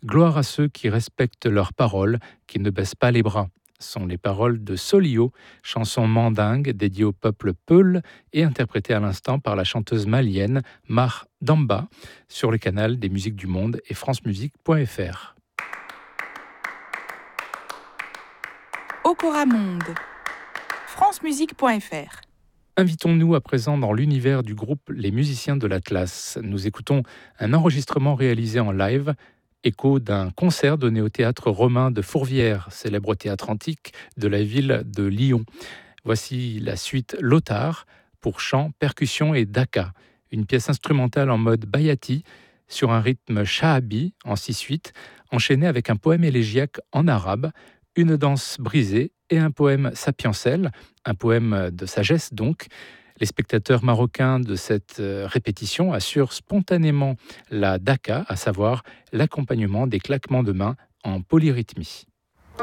Gloire à ceux qui respectent leurs paroles, qui ne baissent pas les bras. Sont les paroles de Solio, chanson mandingue dédiée au peuple Peul et interprétée à l'instant par la chanteuse malienne Mar Damba sur le canal des musiques du monde et francemusique.fr. Okora Monde, francemusique.fr. Invitons-nous à présent dans l'univers du groupe Les Musiciens de l'Atlas. Nous écoutons un enregistrement réalisé en live, écho d'un concert donné au théâtre romain de Fourvière, célèbre théâtre antique de la ville de Lyon. Voici la suite Lothar pour chant, percussion et daka, une pièce instrumentale en mode bayati sur un rythme shahabi en 6/8, enchaîné avec un poème élégiaque en arabe, une danse brisée et un poème sapiensel, un poème de sagesse donc. Les spectateurs marocains de cette répétition assurent spontanément la daka, à savoir l'accompagnement des claquements de mains en polyrythmie.